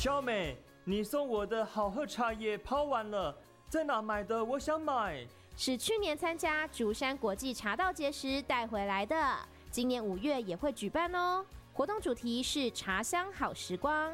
小美，你送我的好喝茶叶泡完了，在哪买的？我想买。 是去年参加竹山国际茶道节时带回来的，今年5月也会举办哦。活动主题是茶香好时光。